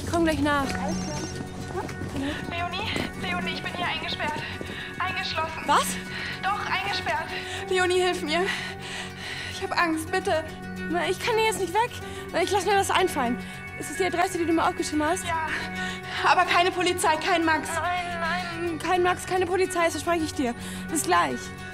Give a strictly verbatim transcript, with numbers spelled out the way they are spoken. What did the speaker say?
komm gleich nach. Leonie, Leonie, ich bin hier eingesperrt. Eingeschlossen. Was? Doch, eingesperrt. Leonie, hilf mir. Ich habe Angst, bitte. Ich kann hier jetzt nicht weg. Ich lass mir was einfallen. Ist es die Adresse, die du mir aufgeschrieben hast? Ja. Aber keine Polizei, kein Max. Nein, nein. Kein Max, keine Polizei, das verspreche ich dir. Bis gleich.